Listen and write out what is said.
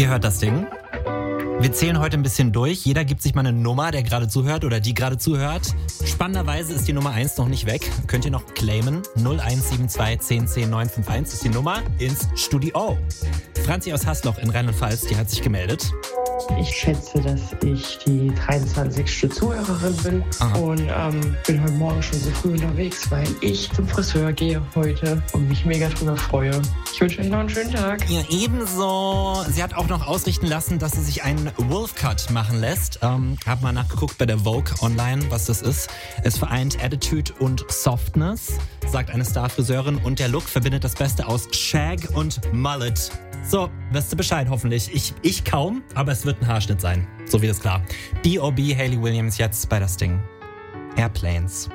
Ihr hört das Ding. Wir zählen heute ein bisschen durch. Jeder gibt sich mal eine Nummer, der gerade zuhört oder die gerade zuhört. Spannenderweise ist die Nummer 1 noch nicht weg. Könnt ihr noch claimen. 0172 10 10 951 ist die Nummer ins Studio. Franzi aus Haßloch in Rheinland-Pfalz, die hat sich gemeldet. Ich schätze, dass ich die 23. Zuhörerin bin. Aha. Und bin heute Morgen schon so früh unterwegs, weil ich zum Friseur gehe heute und mich mega drüber freue. Ich wünsche euch noch einen schönen Tag. Ja, ebenso. Sie hat auch noch ausrichten lassen, dass sie sich einen Wolfcut machen lässt. Hab mal nachgeguckt bei der Vogue online, was das ist. Es vereint Attitude und Softness, sagt eine Starfriseurin. Und der Look verbindet das Beste aus Shag und Mullet. So, weißt du Bescheid hoffentlich. Ich kaum, aber es wird ein Haarschnitt sein. So wie das klar. B.O.B. Hayley Williams jetzt bei das Ding. Airplanes.